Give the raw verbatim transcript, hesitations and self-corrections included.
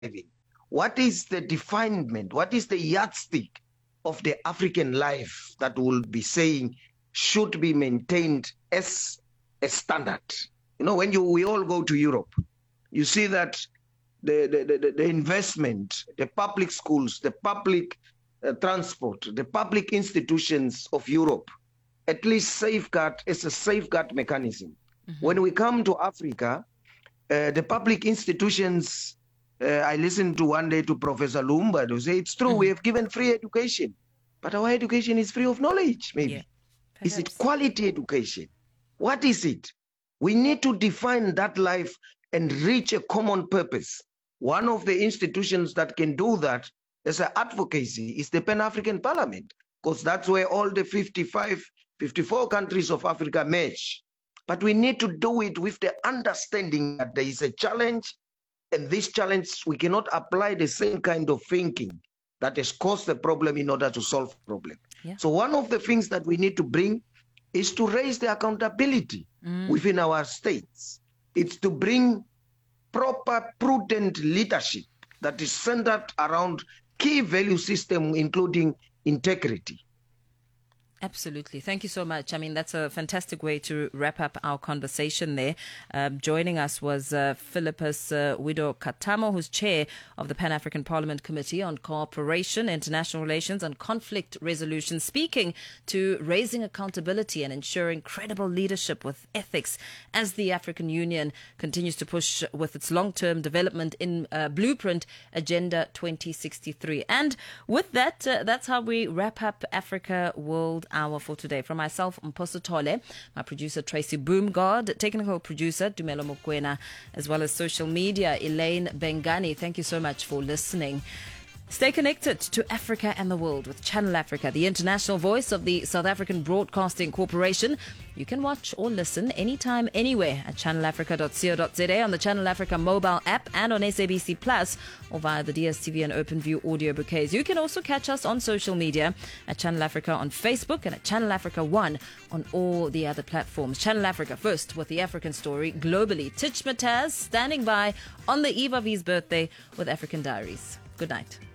What is the definement? What is the yardstick of the African life that will be saying should be maintained as a standard? You know, when you we all go to Europe, you see that the, the, the, the investment, the public schools, the public uh, transport, the public institutions of Europe, at least safeguard as a safeguard mechanism. Mm-hmm. When we come to Africa, uh, the public institutions, uh, I listened to one day to Professor Lumba to say, it's true, mm-hmm. we have given free education, but our education is free of knowledge, maybe. Yeah, is it quality education? What is it? We need to define that life and reach a common purpose. One of the institutions that can do that as an advocacy is the Pan-African Parliament, because that's where all the fifty-five, fifty-four countries of Africa merge. But we need to do it with the understanding that there is a challenge, and this challenge, we cannot apply the same kind of thinking that has caused the problem in order to solve the problem. Yeah. So one of the things that we need to bring is to raise the accountability mm. within our states. It's to bring proper, prudent leadership that is centered around key value system, including integrity. Absolutely. Thank you so much. I mean, that's a fantastic way to wrap up our conversation there. Um, joining us was uh, Philippus uh, Wido Katamo, who's chair of the Pan-African Parliament Committee on Cooperation, International Relations and Conflict Resolution, speaking to raising accountability and ensuring credible leadership with ethics as the African Union continues to push with its long-term development in uh, Blueprint Agenda twenty sixty-three. And with that, uh, that's how we wrap up Africa World Hour for today. From myself, Mposo Tole, my producer Tracy Boomgard, technical producer Dumelo Mokwena, as well as social media Elaine Bengani. Thank you so much for listening. Stay connected to Africa and the world with Channel Africa, the international voice of the South African Broadcasting Corporation. You can watch or listen anytime, anywhere at channel africa dot co dot za, on the Channel Africa mobile app, and on S A B C Plus, or via the D S T V and OpenView audio bouquets. You can also catch us on social media at Channel Africa on Facebook and at Channel Africa One on all the other platforms. Channel Africa first with the African story globally. Titch Mataz standing by on the eve of his birthday with African Diaries. Good night.